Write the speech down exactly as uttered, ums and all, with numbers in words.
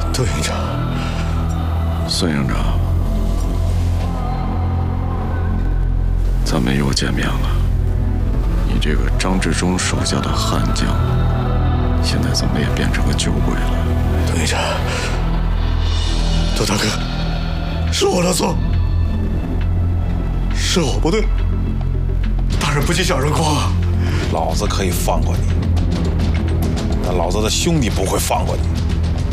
邓营长， 孙营长，咱们又见面了。你这个张治中手下的悍将，现在怎么也变成个酒鬼了？ 邓营长，窦大哥，是我的错，是我不对，大人不计小人过啊！ 老子可以放过你，但老子的兄弟不会放过你。